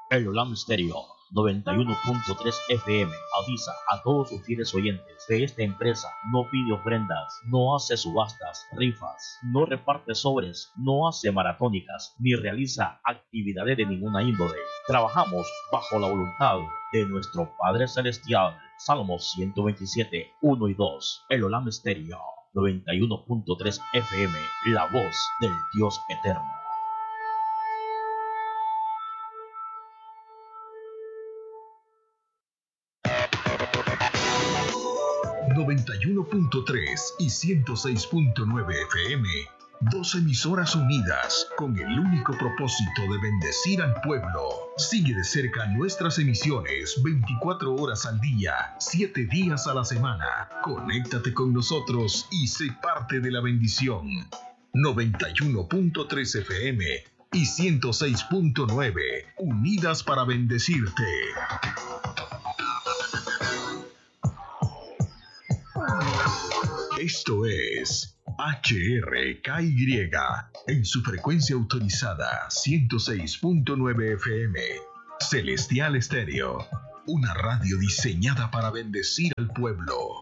El Olam Stereo 91.3 FM avisa a todos sus fieles oyentes que esta empresa no pide ofrendas, no hace subastas, rifas, no reparte sobres, no hace maratónicas, ni realiza actividades de ninguna índole. Trabajamos bajo la voluntad de nuestro Padre Celestial. Salmos 127, 1 y 2. El Olam Stereo 91.3 FM, la voz del Dios eterno. 91.3 y 106.9 FM, dos emisoras unidas con el único propósito de bendecir al pueblo. Sigue de cerca nuestras emisiones 24 horas al día, 7 días a la semana. Conéctate con nosotros y sé parte de la bendición. 91.3 FM y 106.9, unidas para bendecirte. Esto es HRKY en su frecuencia autorizada 106.9 FM. Celestial Estéreo, una radio diseñada para bendecir al pueblo.